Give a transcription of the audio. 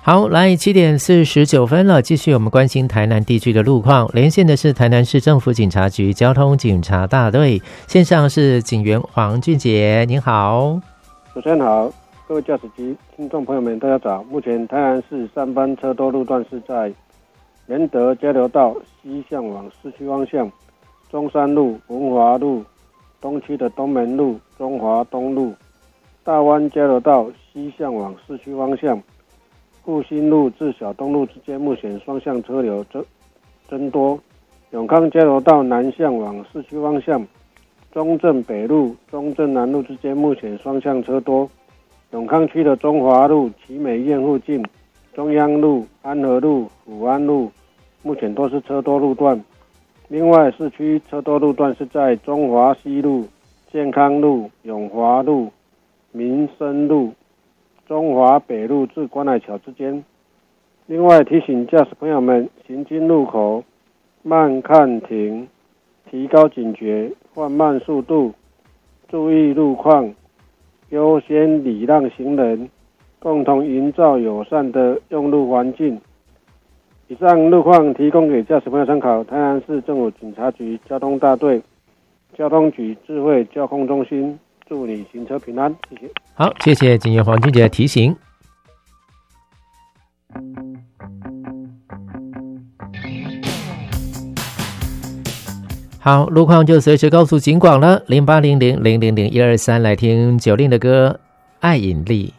好，来7:49了，继续我们关心台南地区的路况。连线的是台南市政府警察局交通警察大队，线上是警员黄俊杰，您好。 主持人好，各位驾驶及听众朋友们，大家早。目前台南市3班车多路段是在仁德交流道西向往市区方向，中山路、文华路、东区的东门路、中华东路、大湾交流道西向往市区方向，复兴路至小东路之间目前双向车流增多。永康交流道南向往市区方向，中正北路、中正南路之间目前双向车多。永康区的中华路、奇美医院附近、中央路、安和路、福安路目前都是车多路段。另外，市区车多路段是在中华西路、健康路、永华路、民生路、中华北路至关海桥之间。另外提醒驾驶朋友们，行经路口慢看停，提高警觉，放慢速度，注意路况，优先礼让行人，共同营造友善的用路环境。以上路况提供给驾驶朋友参考。台南市政府警察局交通大队交通局智慧交通中心，祝你行车平安，谢谢。 好，谢谢警员黄俊杰的提醒。好，路况就随时告诉警广了，0800000123，来听9令的歌《爱引力》。